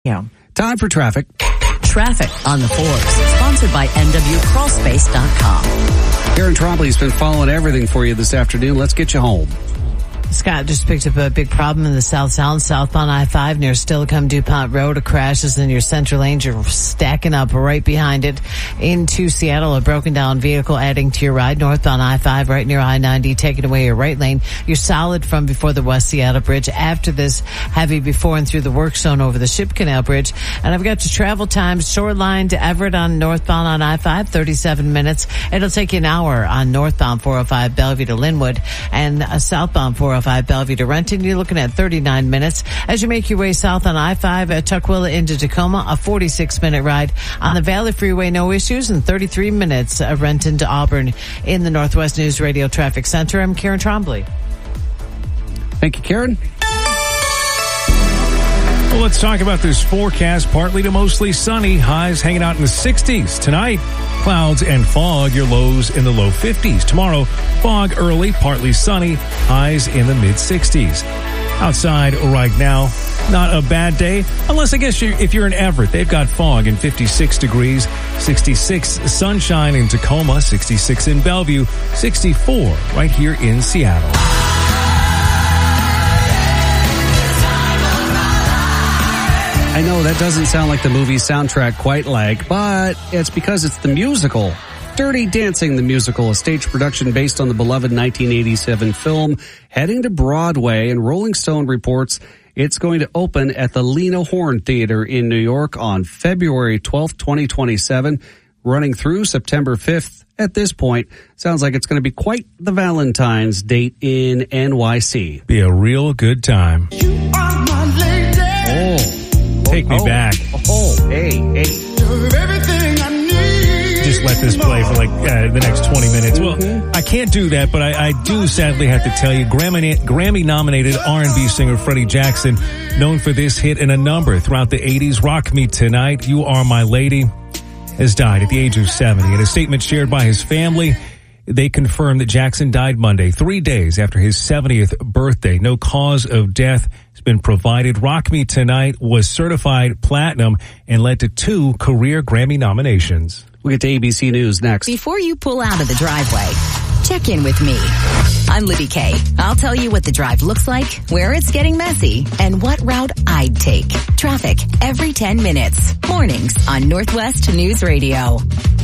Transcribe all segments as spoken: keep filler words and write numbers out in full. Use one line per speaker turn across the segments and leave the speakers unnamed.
Yeah.
Time for traffic.
Traffic on the fours, sponsored by N W Crawl Space dot com.
Karen Trombley's been following everything for you this afternoon. Let's get you home.
Scott just picked up a big problem in the South Sound, southbound I five near Stillicum DuPont Road. A crash is in your center lane. You're stacking up right behind it into Seattle. A broken down vehicle adding to your ride. Northbound I five right near I ninety, taking away your right lane. You're solid from before the West Seattle Bridge. After this, heavy before and through the work zone over the Ship Canal Bridge. And I've got your travel times. Shoreline to Everett on northbound on I five, thirty-seven minutes. It'll take you an hour on northbound four oh five Bellevue to Linwood, and a southbound four oh five Bellevue to Renton. You're looking at thirty-nine minutes. As you make your way south on I five at Tukwila into Tacoma, a forty-six minute ride. On the Valley Freeway, no issues, and thirty-three minutes of Renton to Auburn. In the Northwest News Radio Traffic Center, I'm Karen Trombley.
Thank you, Karen.
Well, let's talk about this forecast. Partly to mostly sunny. Highs hanging out in the sixties. Tonight, clouds and fog. Your lows in the low fifties. Tomorrow, fog early, partly sunny. Highs in the mid-sixties. Outside right now, not a bad day. Unless, I guess, you're, if you're in Everett, they've got fog in fifty-six degrees. sixty-six sunshine in Tacoma. sixty-six in Bellevue. sixty-four right here in Seattle.
I know that doesn't sound like the movie soundtrack quite like, but it's because it's the musical. Dirty Dancing, the musical, a stage production based on the beloved nineteen eighty-seven film, heading to Broadway, and Rolling Stone reports it's going to open at the Lena Horne Theater in New York on February twelfth, twenty twenty-seven, running through September fifth. At this point, sounds like it's going to be quite the Valentine's date in N Y C.
Be a real good time.
You are my lady. Oh.
Take me
oh,
back.
Oh, hey, hey.
Everything I need. Just let this play for like uh, the next twenty minutes. Well, mm-hmm. I can't do that, but I, I do sadly have to tell you, Grammy, Grammy-nominated R and B singer Freddie Jackson, known for this hit and a number throughout the eighties, Rock Me Tonight, You Are My Lady, has died at the age of seventy. In a statement shared by his family, they confirmed that Jackson died Monday, three days after his seventieth birthday. No cause of death has been provided. Rock Me Tonight was certified platinum and led to two career Grammy nominations.
We'll get to A B C News next.
Before you pull out of the driveway, check in with me. I'm Libby Kay. I'll tell you what the drive looks like, where it's getting messy, and what route I'd take. Traffic every ten minutes. Mornings on Northwest News Radio.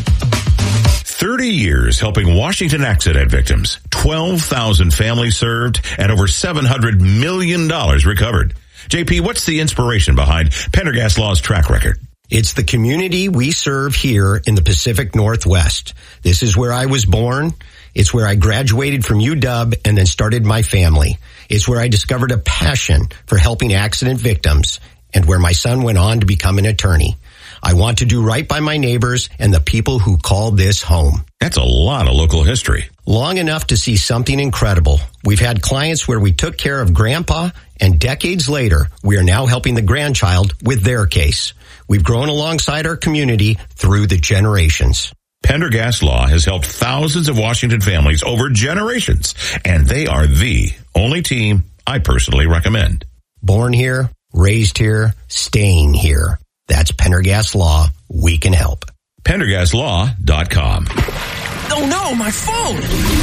thirty years helping Washington accident victims, twelve thousand families served, and over seven hundred million dollars recovered. J P, what's the inspiration behind Pendergast Law's track record?
It's the community we serve here in the Pacific Northwest. This is where I was born. It's where I graduated from U W and then started my family. It's where I discovered a passion for helping accident victims and where my son went on to become an attorney. I want to do right by my neighbors and the people who call this home.
That's a lot of local history.
Long enough to see something incredible. We've had clients where we took care of grandpa, and decades later, we are now helping the grandchild with their case. We've grown alongside our community through the generations.
Pendergast Law has helped thousands of Washington families over generations, and they are the only team I personally recommend.
Born here, raised here, staying here. That's Pendergast Law. We can help.
Pendergast Law dot com.
Oh no, my phone!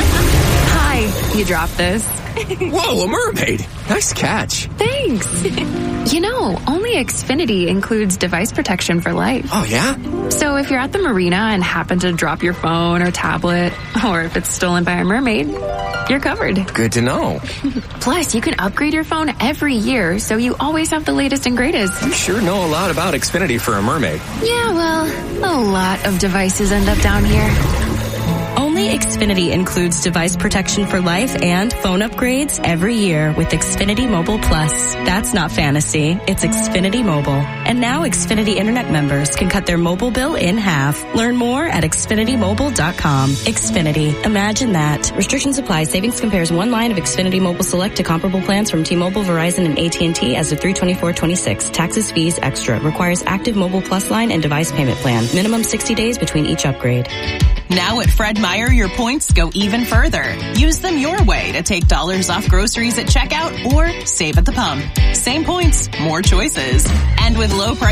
Hi, you dropped this.
Whoa, a mermaid! Nice catch.
Thanks. You know, only Xfinity includes device protection for life.
Oh, yeah?
So if you're at the marina and happen to drop your phone or tablet, or if it's stolen by a mermaid, you're covered.
Good to know.
Plus, you can upgrade your phone every year, so you always have the latest and greatest.
You sure know a lot about Xfinity for a mermaid.
Yeah, well, a lot of devices end up down here.
Only Xfinity includes device protection for life and phone upgrades every year with Xfinity Mobile Plus. That's not fantasy. It's Xfinity Mobile. And now Xfinity Internet members can cut their mobile bill in half. Learn more at Xfinity Mobile dot com. Xfinity. Imagine that. Restrictions apply. Savings compares one line of Xfinity Mobile Select to comparable plans from T-Mobile, Verizon, and A T and T as of three twenty-four twenty-six. Taxes, fees, extra. Requires active Mobile Plus line and device payment plan. Minimum sixty days between each upgrade.
Now at Fred Meyer where your points go even further. Use them your way to take dollars off groceries at checkout or save at the pump. Same points, more choices. And with low prices